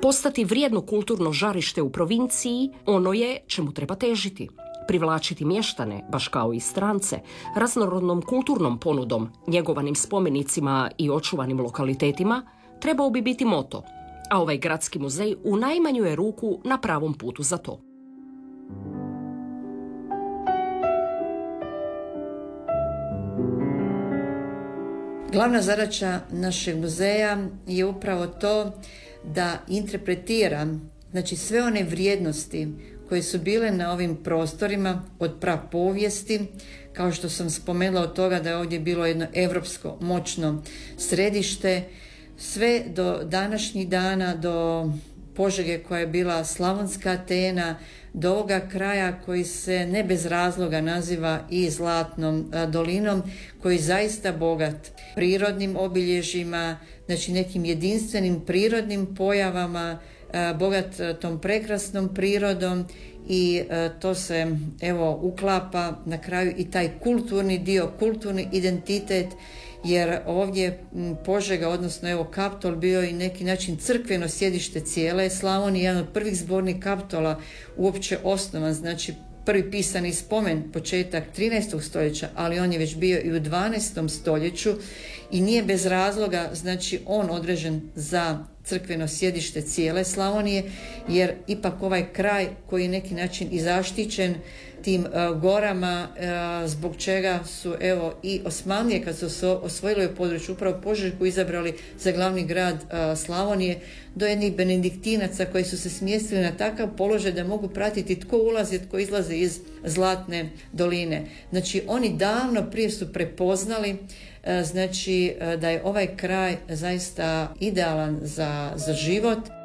Postati vrijedno kulturno žarište u provinciji ono je čemu treba težiti. Privlačiti mještane, baš kao i strance, raznorodnom kulturnom ponudom, njegovanim spomenicima i očuvanim lokalitetima, trebao bi biti moto, a ovaj gradski muzej u najmanju je ruku na pravom putu za to. Glavna zadaća našeg muzeja je upravo to da interpretira, znači, sve one vrijednosti koje su bile na ovim prostorima od prapovijesti, kao što sam spomenula od toga da je ovdje bilo jedno europsko moćno središte, sve do današnjih dana, do Požege koja je bila slavonska Atena, do ovoga kraja koji se ne bez razloga naziva i Zlatnom dolinom, koji je zaista bogat prirodnim obilježjima, znači nekim jedinstvenim prirodnim pojavama, bogat tom prekrasnom prirodom i to se uklapa na kraju i taj kulturni dio, kulturni identitet, jer ovdje Požega, odnosno Kaptol, bio i neki način crkveno sjedište cijele Slavonije, jedan od prvih zbornih kaptola uopće osnovan, znači prvi pisani spomen početak 13. stoljeća, ali on je već bio i u 12. stoljeću i nije bez razloga, znači, on određen za crkveno sjedište cijele Slavonije, jer ipak ovaj kraj koji je neki način i zaštićen tim gorama, zbog čega su i Osmanlije, kad su osvojili u području upravo Požešku, izabrali za glavni grad Slavonije, do jednih benediktinaca koji su se smjestili na takav položaj da mogu pratiti tko ulazi, tko izlazi iz Zlatne doline. Znači, oni davno prije su prepoznali da je ovaj kraj zaista idealan za život.